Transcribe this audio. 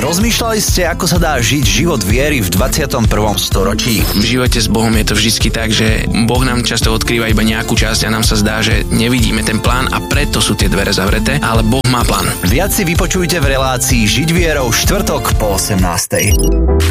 Rozmýšľali ste, ako sa dá žiť život viery v 21. storočí? V živote s Bohom je to vždycky tak, že Boh nám často odkrýva iba nejakú časť a nám sa zdá, že nevidíme ten plán a preto sú tie dvere zavreté, ale Boh má plán. Viac si vypočujte v relácii Žiť vierou štvrtok po 18.